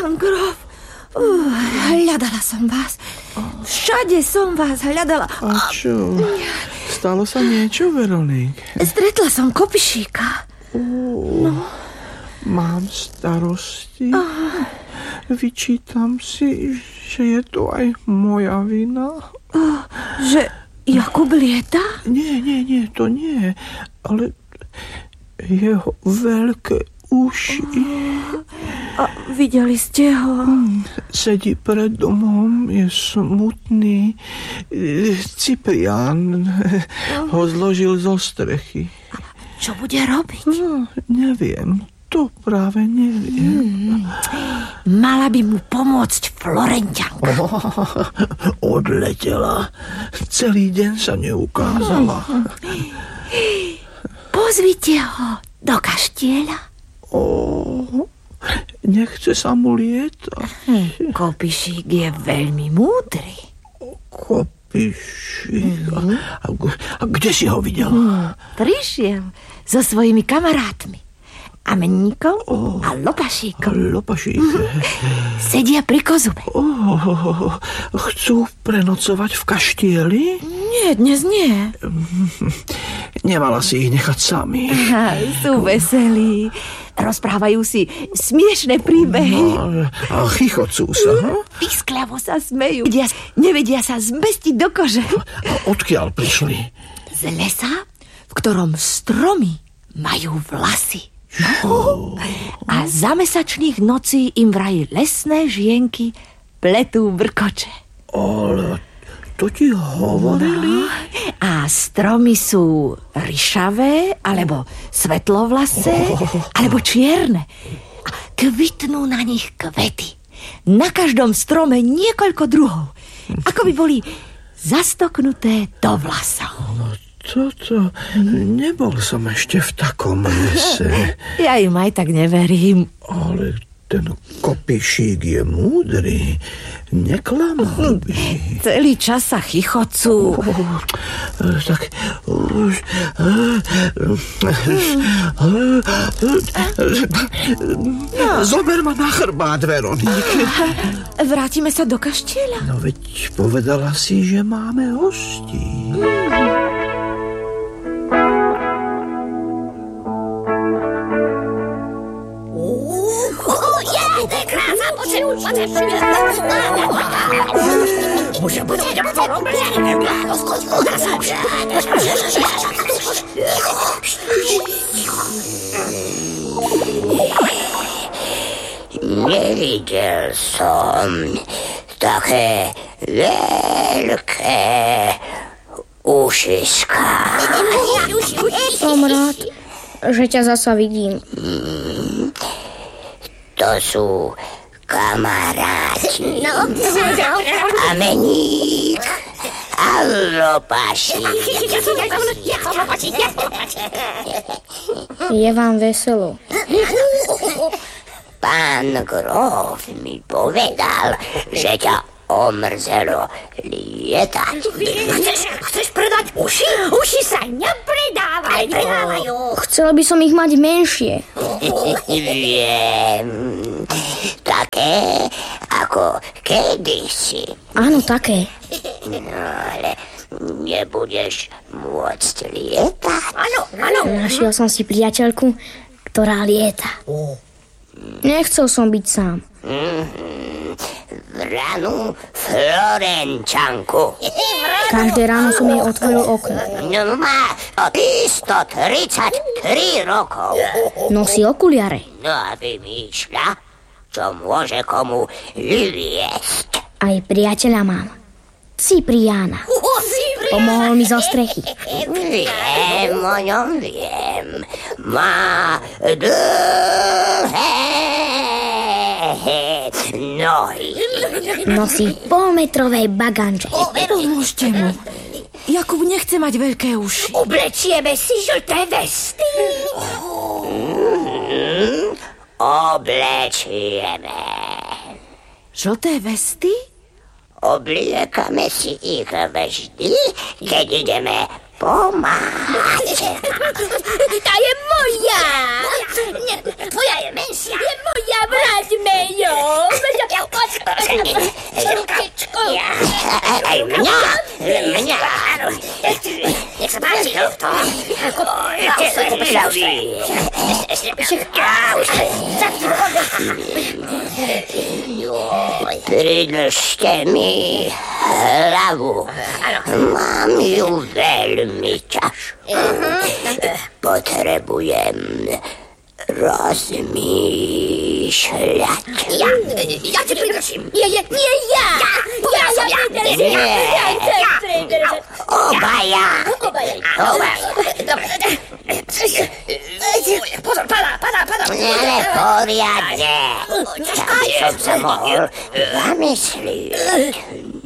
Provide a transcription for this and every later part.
Pán Grof, hľadala som vás. Všade som vás hľadala. A čo? Stalo sa niečo, Veronik? Stretla som Kopišíka. Mám starosti. Vyčítam si, že je to aj moja vina. Že Jakub lieta? Nie, to nie. Ale jeho veľké uši. A videli ste ho? Sedí pred domom, je smutný. Ciprián ho zložil zo strechy. Čo bude robiť? Neviem, to práve neviem. Mala by mu pomôcť Florenťanka. Odletela. Celý deň sa neukázala. Pozvite ho do kaštieľa. Nechce sa mu lietať. Kopišík je veľmi múdry. Kopišík. A kde si ho videla? Prišiel so svojimi kamarátmi. Amenníkom a Lopašíkom. Sedia pri Kozube. Chcú prenocovať v kaštieli? Nie, dnes nie. Nemala si ich nechať sami. Sú veselí. Rozprávajú si smiešné príbehy. A chichocú sa. Pískľavo sa smejú. Nevedia sa zmestiť do kože. A odkiaľ prišli? Z lesa, v ktorom stromy majú vlasy. A za mesačných nocí im vraj lesné žienky pletú vrkoče. Ale to ti hovorili? A stromy sú ryšavé, alebo svetlovlasé, alebo čierne. A kvitnú na nich kvety. Na každom strome niekoľko druhov. Ako by boli zastoknuté do vlasov. Toto, nebol som ešte v takom lese. Ja im aj tak neverím. Ale ten Kopišík je múdry. Neklamal by. Celý čas sa chichocú. Tak zober ma na chrbát, Veronik. Vrátime sa do kaštieľa. No veď povedala si, že máme hostí. Nevidel som také veľké ušiska. Som rád, že ťa zasa vidím. To sú kamaráti. Ameník a Lopašík. Je vám veselo. Pán Grof mi povedal, že ťa omrzelo lietať. Chceš predať uši? Uši sa nepredávajú. Chcela by som ich mať menšie. Viem. Také ako kedysi. Áno, také. No ale nebudeš môcť lietať. Áno. Našiel som si priateľku, ktorá lieta. Nechcel som byť sám. Ranú Florenčanku. Každé ráno som jej otvoril okno. No má 133 rokov. Nosí okuliare. No aby mi išla, čo môže komu vyliesť. Aj priateľa mám. Cipriána. Pomohol mi zo strechy. Viem, o ňom viem. Má dlhé nohy. Nosí polmetrové baganže. Pomôžte mu. Jakub nechce mať veľké uši. Oblečieme si žlté vesty. Oblečieme. Žlté vesty? Obliekame si ich vždy, keď ideme pomáhať. Tá je moja. Tvoja je menšia. Je moja, vráťme ju. Aj mňa. Nech sa páči, to. Pridržte mi hlavu. Mám ju veľmi ťažkú. Potrebujem rozmýšľať. Ja ti pridržím. Nie ja. Obaja. Dobre. Pozor, padá. Ale poriadne. Tak som sa mohol zamyslieť.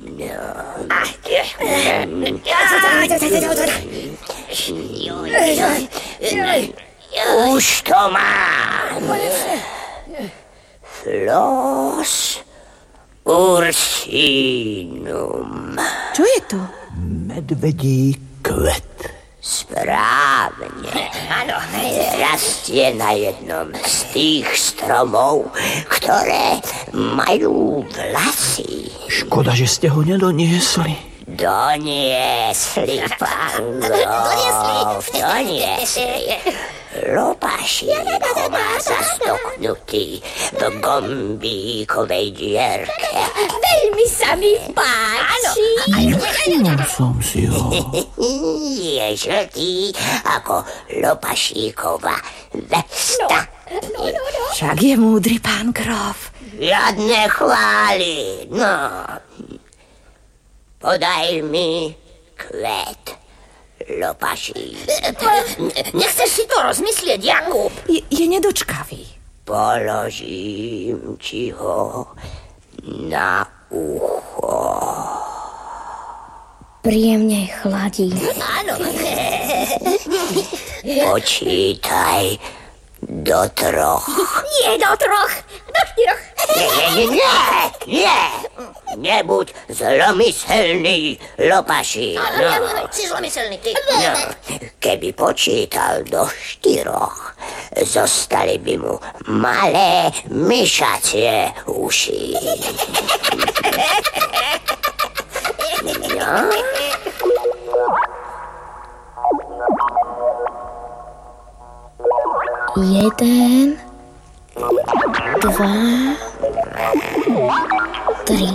Už to mám. Flos ursinum. Čo je to? Medvedí kvet. Správne. Rastie na jednom z tých stromov, ktoré majú vlasy. Škoda, že ste ho nedoniesli. Doniesli, pán Grof, doniesli. Lopašík ho má zastoknutý v gombíkovej dierke. Veľmi sa mi páči. Všimol som si ho. Je žltý ako Lopašíkova vesta. Však je múdry pán Grof. Žiadne chvály, no. Podaj mi kvet, Lopašík. Nechceš si to rozmyslieť, Jakub? Je nedočkavý. Položím ti ho na ucho. Príjemne chladí. Áno. Počítaj do 3. Nie do 3, do 4. Nie. Nebuď zlomyselný, Lopašík. Si zlomyselný, ty. No, keby počítal do 4, zostali by mu malé myšacie uši. No. Jeden, 2, 3.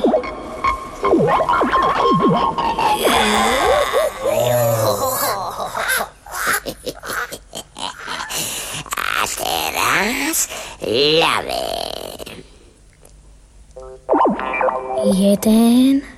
A teraz ľavé. 1,